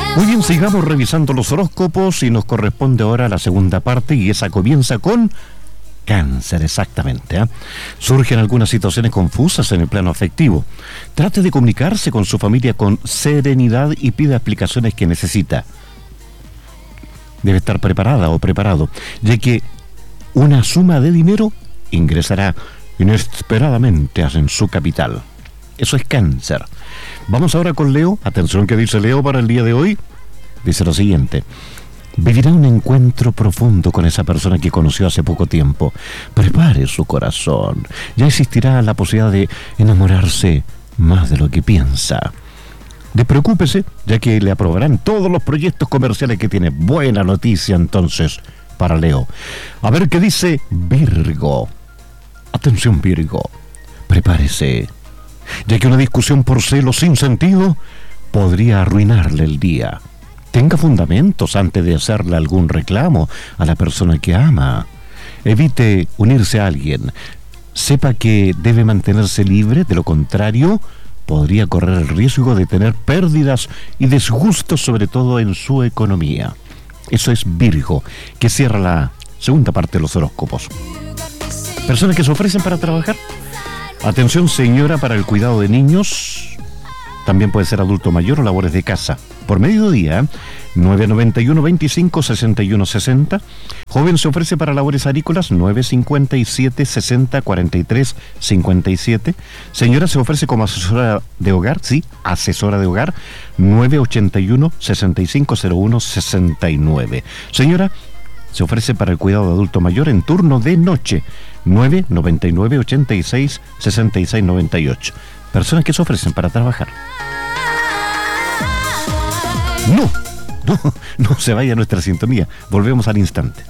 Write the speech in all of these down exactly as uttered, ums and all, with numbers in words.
Muy bien, sigamos revisando los horóscopos y nos corresponde ahora la segunda parte y esa comienza con Cáncer, exactamente. ¿eh? Surgen algunas situaciones confusas en el plano afectivo. Trate de comunicarse con su familia con serenidad y pida explicaciones que necesita. Debe estar preparada o preparado, ya que una suma de dinero ingresará inesperadamente en su capital. Eso es Cáncer. Vamos ahora con Leo. Atención, que dice Leo para el día de hoy. Dice lo siguiente: vivirá un encuentro profundo con esa persona que conoció hace poco tiempo. Prepare su corazón. Ya existirá la posibilidad de enamorarse más de lo que piensa. Despreocúpese, ya que le aprobarán todos los proyectos comerciales que tiene. Buena noticia entonces para Leo. A ver qué dice Virgo. Atención, Virgo. Prepárese, ya que una discusión por celos sin sentido podría arruinarle el día. Tenga fundamentos antes de hacerle algún reclamo a la persona que ama. Evite unirse a alguien. Sepa que debe mantenerse libre, de lo contrario, podría correr el riesgo de tener pérdidas y disgustos, sobre todo en su economía. Eso es Virgo, que cierra la segunda parte de los horóscopos. Personas que se ofrecen para trabajar. Atención, señora, para el cuidado de niños. También puede ser adulto mayor o labores de casa. Por mediodía, nueve noventa y uno, veinticinco, sesenta y uno, sesenta. Joven se ofrece para labores agrícolas, nueve cincuenta y siete, sesenta, cuarenta y tres, cincuenta y siete. Señora se ofrece como asesora de hogar, sí, asesora de hogar, nueve ochenta y uno, sesenta y cinco, cero uno, sesenta y nueve. Señora se ofrece para el cuidado de adulto mayor en turno de noche, nueve noventa y nueve, ochenta y seis, sesenta y seis, noventa y ocho. Personas que se ofrecen para trabajar. No, no, no se vaya a nuestra sintonía. Volvemos al instante.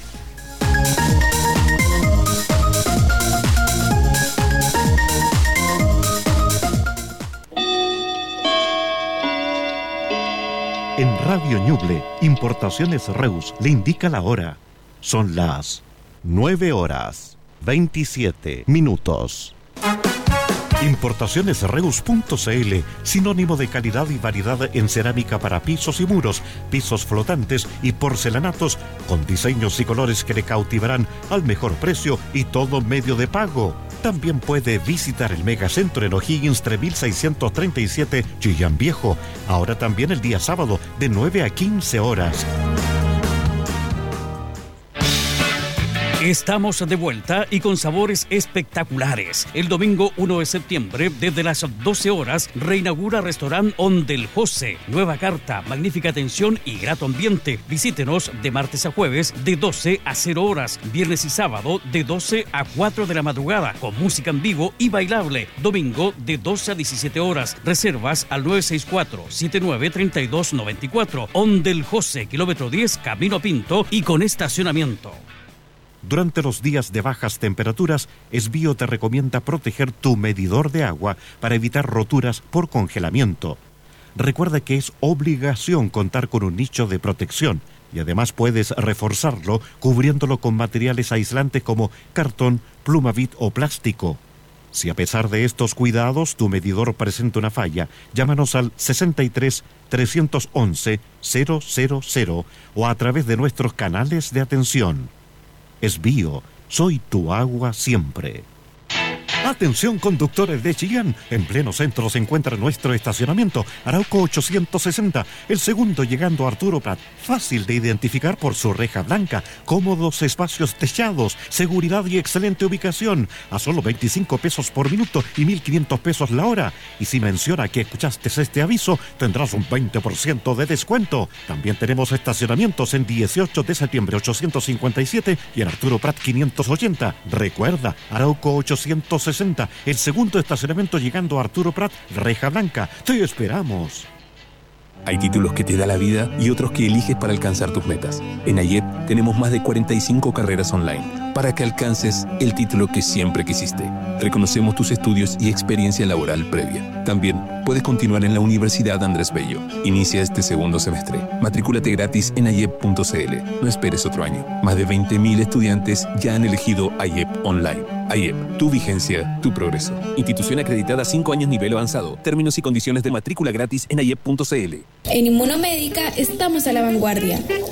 En Radio Ñuble, Importaciones Reus le indica la hora. Son las nueve horas, veintisiete minutos. Importaciones Reus punto c l, sinónimo de calidad y variedad en cerámica para pisos y muros, pisos flotantes y porcelanatos, con diseños y colores que le cautivarán al mejor precio y todo medio de pago. También puede visitar el Megacentro en O'Higgins tres mil seiscientos treinta y siete, Chillán Viejo. Ahora también el día sábado de nueve a quince horas. Estamos de vuelta y con sabores espectaculares. El domingo uno de septiembre, desde las doce horas, reinaugura Restaurant Onde el José. Nueva carta, magnífica atención y grato ambiente. Visítenos de martes a jueves de doce a cero horas. Viernes y sábado de doce a cuatro de la madrugada, con música en vivo y bailable. Domingo de doce a diecisiete horas. Reservas al nueve seis cuatro, siete nueve tres dos nueve cuatro. Onde el José, kilómetro diez, Camino a Pinto y con estacionamiento. Durante los días de bajas temperaturas, Esbío te recomienda proteger tu medidor de agua para evitar roturas por congelamiento. Recuerda que es obligación contar con un nicho de protección y además puedes reforzarlo cubriéndolo con materiales aislantes como cartón, plumavit o plástico. Si a pesar de estos cuidados tu medidor presenta una falla, llámanos al sesenta y tres, trescientos once, cero cero cero o a través de nuestros canales de atención. Esbío, soy tu agua siempre. Atención, conductores de Chillán, en pleno centro se encuentra nuestro estacionamiento, Arauco ochocientos sesenta, el segundo llegando a Arturo Prat. Fácil de identificar por su reja blanca, cómodos espacios techados, seguridad y excelente ubicación, a solo veinticinco pesos por minuto y mil quinientos pesos la hora. Y si menciona que escuchaste este aviso, tendrás un veinte por ciento de descuento. También tenemos estacionamientos en dieciocho de septiembre ochocientos cincuenta y siete y en Arturo Prat quinientos ochenta. Recuerda, Arauco ochocientos sesenta, el segundo estacionamiento llegando a Arturo Prat, reja blanca. Te esperamos. Hay títulos que te da la vida y otros que eliges para alcanzar tus metas. En AYEP tenemos más de cuarenta y cinco carreras online para que alcances el título que siempre quisiste. Reconocemos tus estudios y experiencia laboral previa. También puedes continuar en la Universidad Andrés Bello. Inicia este segundo semestre. Matricúlate gratis en ayep punto c l. No esperes otro año. Más de veinte mil estudiantes ya han elegido AYEP Online. AIEP, tu vigencia, tu progreso. Institución acreditada cinco años nivel avanzado. Términos y condiciones de matrícula gratis en aiep punto c l. En Inmunomédica estamos a la vanguardia.